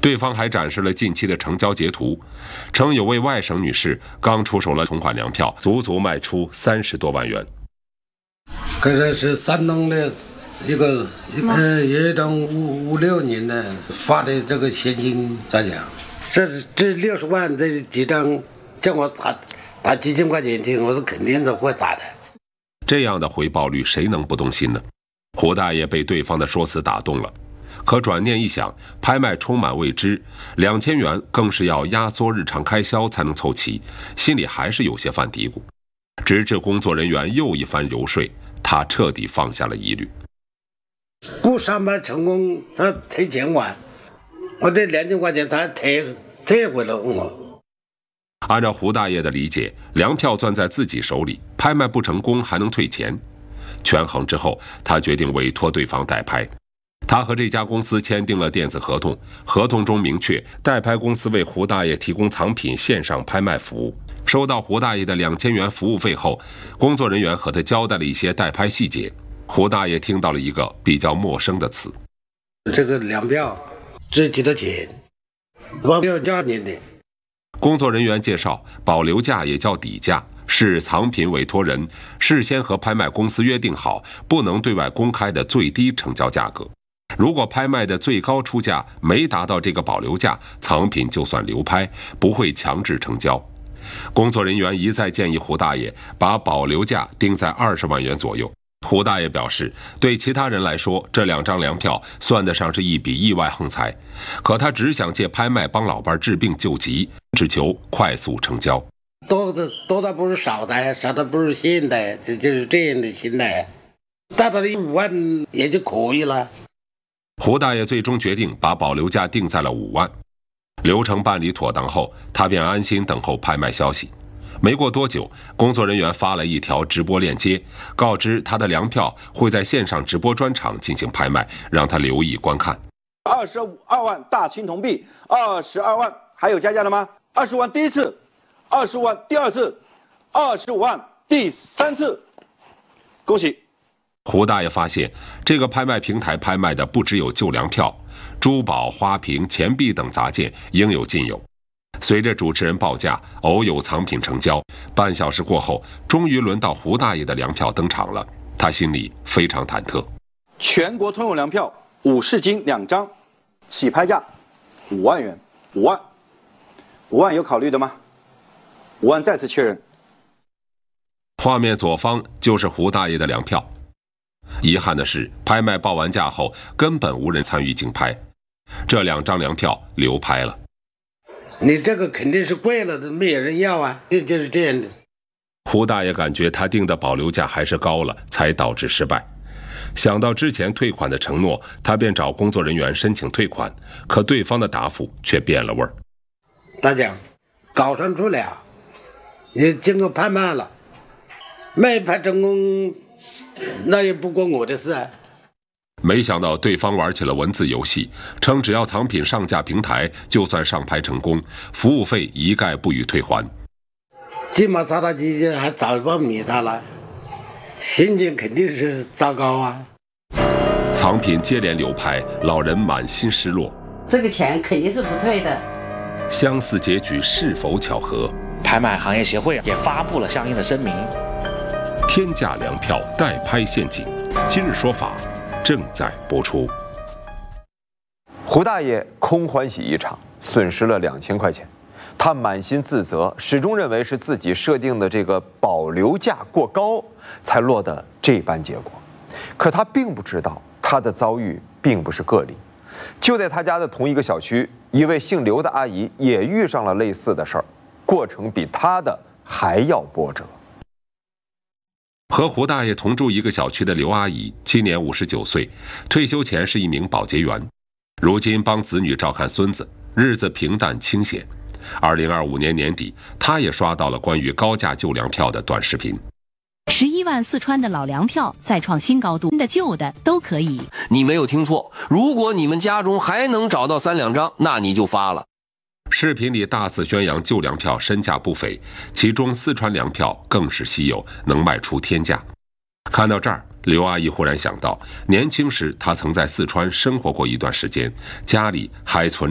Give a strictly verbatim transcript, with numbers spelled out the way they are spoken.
对方还展示了近期的成交截图，称有位外省女士刚出手了同款粮票，足足卖出三十多万元。 可是是山东的一个呃一种五五六年的发的这个现金咋讲？这这六十万这几张，叫我打打几千块钱去，我是肯定是会打的。 这样的回报率，谁能不动心呢？胡大爷被对方的说辞打动了。可转念一想，拍卖充满未知，两千元更是要压缩日常开销才能凑齐，心里还是有些犯嘀咕。直至工作人员又一番游说，他彻底放下了疑虑。 不上班成功，他退钱完，我这两千块钱他退退回了我。 按照胡大爷的理解，粮票攥在自己手里，拍卖不成功还能退钱。权衡之后，他决定委托对方代拍。他和这家公司签订了电子合同，合同中明确，代拍公司为胡大爷提供藏品线上拍卖服务。收到胡大爷的两千元服务费后，工作人员和他交代了一些代拍细节。胡大爷听到了一个比较陌生的词： 这个粮票值几多钱？我没有交您的。 工作人员介绍，保留价也叫底价，是藏品委托人事先和拍卖公司约定好，不能对外公开的最低成交价格。如果拍卖的最高出价没达到这个保留价，藏品就算流拍，不会强制成交。工作人员一再建议胡大爷把保留价定在二十万元左右。胡大爷表示，对其他人来说，这两张粮票算得上是一笔意外横财，可他只想借拍卖帮老伴治病救急，只求快速成交。 多的多的不是少的，少的不是现的，这就是这样的心态。达到了五万也就可以了。 胡大爷最终决定把保留价定在了五万。流程办理妥当后，他便安心等候拍卖消息。没过多久，工作人员发了一条直播链接，告知他的粮票会在线上直播专场进行拍卖，让他留意观看。 二十二万大青铜币，二十二万，还有加价的吗？二十万第一次，二十五万第二次，二十五万第三次，恭喜！ 胡大爷发现，这个拍卖平台拍卖的不只有旧粮票，珠宝、花瓶、钱币等杂件应有尽有。随着主持人报价，偶有藏品成交。半小时过后，终于轮到胡大爷的粮票登场了，他心里非常忐忑。 全国通用粮票五十斤两张，起拍价五万元，五万，五万有考虑的吗？五万再次确认。 画面左方就是胡大爷的粮票。遗憾的是，拍卖报完价后，根本无人参与竞拍，这两张粮票流拍了。 你这个肯定是贵了的，没有人要啊，就就是这样的。 胡大爷感觉他定的保留价还是高了，才导致失败。想到之前退款的承诺，他便找工作人员申请退款，可对方的答复却变了味儿。 大家搞上去了，也经过拍卖了，没拍成功，那也不关我的事啊。 没想到对方玩起了文字游戏，称只要藏品上架平台，就算上拍成功，服务费一概不予退还。 起码找他几天还早一把灭他了，心情肯定是糟糕啊。 藏品接连流拍，老人满心失落。 这个钱肯定是不退的。 相似结局是否巧合？ 拍卖行业协会也发布了相应的声明。 天价粮票代拍陷阱，今日说法正在播出。 胡大爷空欢喜一场，损失了两千块钱，他满心自责，始终认为是自己设定的这个保留价过高，才落得这般结果。可他并不知道，他的遭遇并不是个例。就在他家的同一个小区，一位姓刘的阿姨也遇上了类似的事儿，过程比他的还要波折。 和胡大爷同住一个小区的刘阿姨，今年五十九岁，退休前是一名保洁员，如今帮子女照看孙子，日子平淡清闲。二零二五年年底，她也刷到了关于高价旧粮票的短视频。 十一万四川的老粮票再创新高度，新的旧的都可以。 你没有听错，如果你们家中还能找到三两张，那你就发了。 视频里大肆宣扬旧粮票身价不菲，其中四川粮票更是稀有，能卖出天价。看到这儿，刘阿姨忽然想到，年轻时她曾在四川生活过一段时间，家里还存